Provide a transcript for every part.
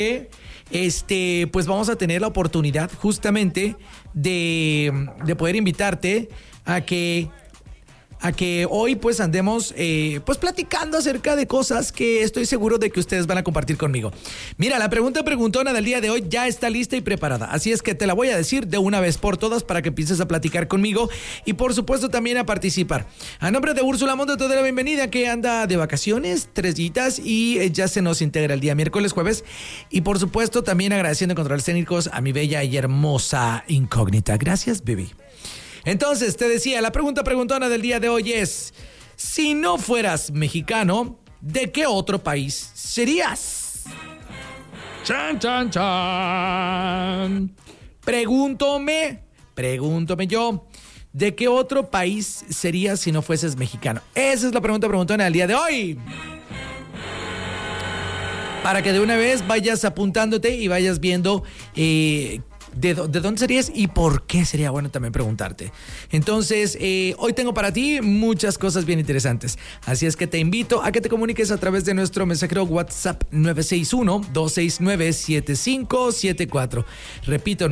pues vamos a tener la oportunidad justamente de poder invitarte a que hoy pues andemos pues platicando acerca de cosas que estoy seguro de que ustedes van a compartir conmigo. Mira, la pregunta preguntona del día de hoy ya está lista y preparada, así es que te la voy a decir de una vez por todas para que empieces a platicar conmigo y por supuesto también a participar. A nombre de Úrsula Mondo te doy la bienvenida, que anda de vacaciones, 3 días y ya se nos integra el día miércoles, jueves, y por supuesto también agradeciendo controles técnicos a mi bella y hermosa incógnita. Gracias, baby. Entonces, te decía, la pregunta preguntona del día de hoy es: si no fueras mexicano, ¿de qué otro país serías? ¡Chan, chan, chan! Pregúntome yo, ¿de qué otro país serías si no fueses mexicano? Esa es la pregunta preguntona del día de hoy. Para que de una vez vayas apuntándote y vayas viendo ¿de dónde serías y por qué sería bueno también preguntarte? Entonces, hoy tengo para ti muchas cosas bien interesantes. Así es que te invito a que te comuniques a través de nuestro mensajero WhatsApp 961-269-7574. Repito,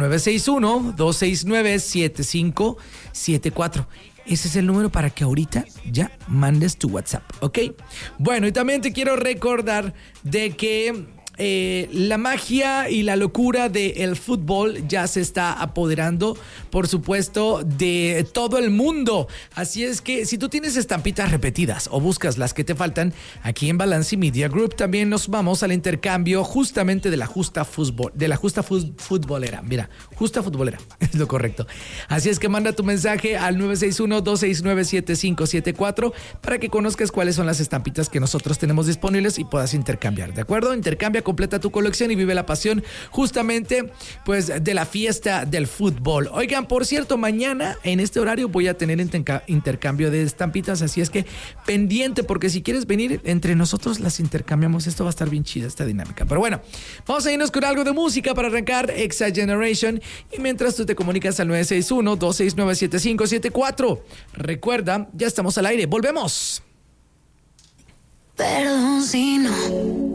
961-269-7574. Ese es el número para que ahorita ya mandes tu WhatsApp, ¿ok? Bueno, y también te quiero recordar de que la magia y la locura del fútbol ya se está apoderando, por supuesto, de todo el mundo. Así es que si tú tienes estampitas repetidas o buscas las que te faltan, aquí en Balance Media Group también nos vamos al intercambio justamente de la justa futbolera. Mira, justa futbolera es lo correcto. Así es que manda tu mensaje al 961-269-7574 para que conozcas cuáles son las estampitas que nosotros tenemos disponibles y puedas intercambiar, ¿de acuerdo? Intercambia, completa tu colección y vive la pasión justamente pues de la fiesta del fútbol. Oigan, por cierto, mañana en este horario voy a tener intercambio de estampitas, así es que pendiente, porque si quieres venir entre nosotros las intercambiamos. Esto va a estar bien chida esta dinámica. Pero bueno, vamos a irnos con algo de música para arrancar Exa Generation y mientras tú te comunicas al 961-269-7574. Recuerda, ya estamos al aire, volvemos. Perdón si no